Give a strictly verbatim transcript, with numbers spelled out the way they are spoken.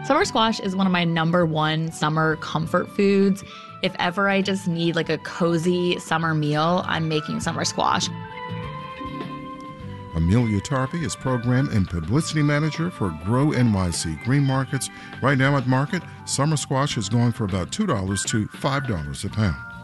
Summer squash is one of my number one summer comfort foods. If ever I just need like a cozy summer meal, I'm making summer squash. Amelia Tarpey is Program and Publicity Manager for Grow N Y C Green Markets. Right now at Market, summer squash is going for about two dollars to five dollars a pound.